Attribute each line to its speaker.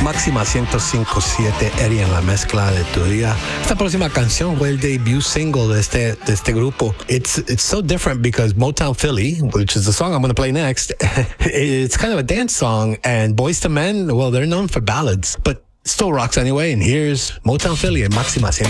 Speaker 1: Máxima 105.7, Eddie en la mezcla de tu día. Esta próxima canción fue el debut single de este grupo. It's so different because Motown Philly, which is the song I'm going to play next, it's kind of a dance song, and Boyz II Men, well, they're known for ballads, but still rocks anyway. And here's Motown Philly and Máxima 105.7.